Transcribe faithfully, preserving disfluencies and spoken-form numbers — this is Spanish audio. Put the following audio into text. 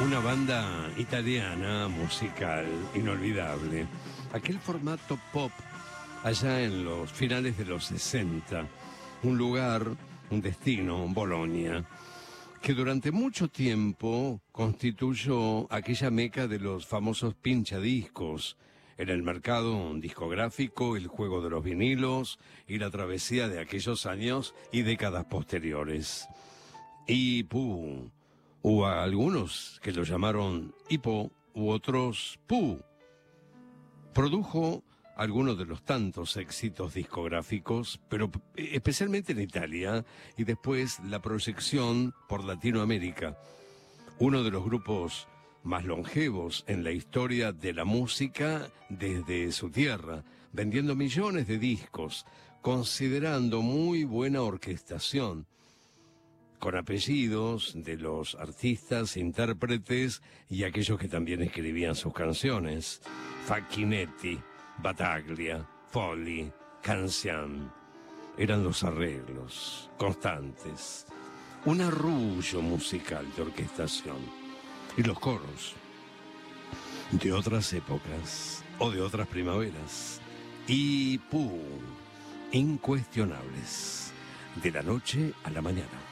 Una banda italiana musical inolvidable. Aquel formato pop allá en los finales de los sesenta. Un lugar, un destino, Bolonia, que durante mucho tiempo constituyó aquella meca de los famosos pinchadiscos. En el mercado discográfico, el juego de los vinilos y la travesía de aquellos años y décadas posteriores. Y pu, hubo algunos que lo llamaron hipo u otros pu. Produjo algunos de los tantos éxitos discográficos, pero especialmente en Italia, y después la proyección por Latinoamérica. Uno de los grupos más longevos en la historia de la música desde su tierra, vendiendo millones de discos, considerando muy buena orquestación, con apellidos de los artistas, intérpretes y aquellos que también escribían sus canciones. Facchinetti, Battaglia, Folli, Canción. Eran los arreglos constantes. Un arrullo musical de orquestación. Y los coros de otras épocas o de otras primaveras. Y pum, incuestionables. De la noche a la mañana.